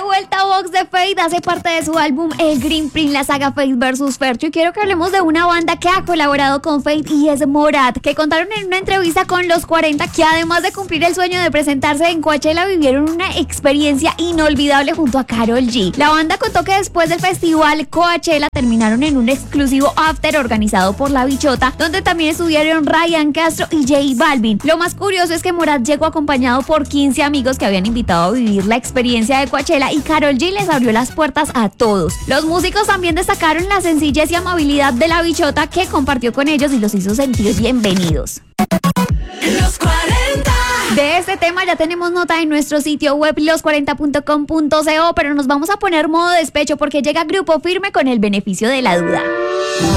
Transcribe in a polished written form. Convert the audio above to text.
vuelta Vox de Fate hace parte de su álbum El Green Print, la saga Fate vs Fercho. Y quiero que hablemos de una banda que ha colaborado con Fate y es Morat, que contaron en una entrevista con Los 40 que además de cumplir el sueño de presentarse en Coachella, vivieron una experiencia inolvidable junto a Karol G. La banda contó que después del festival Coachella terminaron en un exclusivo after organizado por La Bichota, donde también estuvieron Ryan Castro y J Balvin. Lo más curioso es que Morat llegó acompañado por 15 amigos que habían invitado a vivir la experiencia de Coachella y Karol G les abrió las puertas a todos. Los músicos también destacaron la sencillez y amabilidad de La Bichota, que compartió con ellos y los hizo sentir bienvenidos. Los 40. De este tema ya tenemos nota en nuestro sitio web los40.com.co, pero nos vamos a poner modo despecho porque llega Grupo Firme con El Beneficio de la Duda.